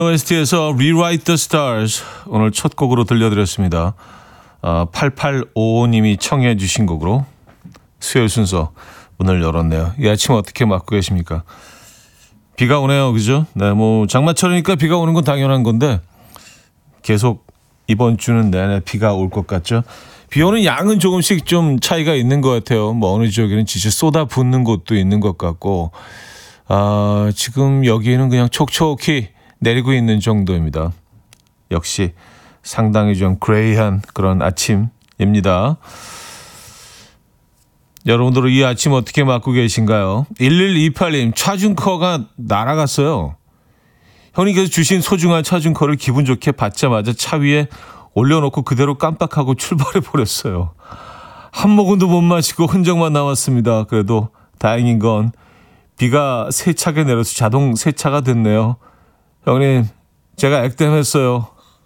OST에서 Rewrite the Stars 오늘 첫 곡으로 들려드렸습니다. 8855님이 청해 주신 곡으로 수요일 순서 문을 열었네요. 이 아침 어떻게 맞고 계십니까? 비가 오네요. 그죠? 네, 뭐 장마철이니까 비가 오는 건 당연한 건데 계속 이번 주는 내내 비가 올 것 같죠? 비 오는 양은 조금씩 좀 차이가 있는 것 같아요. 뭐 어느 지역에는 진짜 쏟아붓는 곳도 있는 것 같고 지금 여기는 그냥 촉촉히 내리고 있는 정도입니다. 역시 상당히 좀 그레이한 그런 아침입니다. 여러분들은 이 아침 어떻게 맞고 계신가요? 1128님, 차준커가 날아갔어요. 형님께서 주신 소중한 차준커를 기분 좋게 받자마자 차 위에 올려놓고 그대로 깜빡하고 출발해버렸어요. 한 모금도 못 마시고 흔적만 남았습니다. 그래도 다행인 건 비가 세차게 내려서 자동 세차가 됐네요. 형님, 제가 액땜했어요.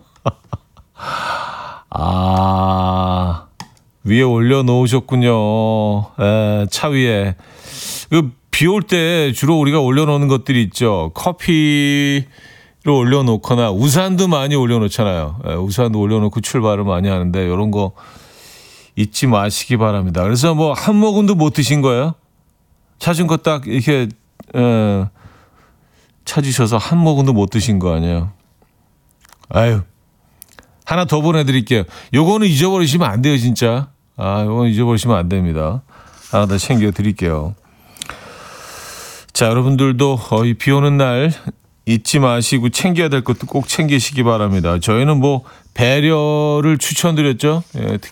위에 올려놓으셨군요. 차 위에. 비 올 때 주로 우리가 올려놓는 것들이 있죠. 커피를 올려놓거나 우산도 많이 올려놓잖아요. 우산도 올려놓고 출발을 많이 하는데 이런 거 잊지 마시기 바랍니다. 그래서 뭐 한 모금도 못 드신 거예요? 찾은 거 딱 이렇게 찾으셔서 한 모금도 못 드신 거 아니에요? 아유, 하나 더 보내드릴게요. 요거는 잊어버리시면 안 돼요, 진짜. 요건 잊어버리시면 안 됩니다. 하나 더 챙겨드릴게요. 자, 여러분들도 이 비 오는 날 잊지 마시고 챙겨야 될 것도 꼭 챙기시기 바랍니다. 저희는 뭐 배려를 추천드렸죠. 특히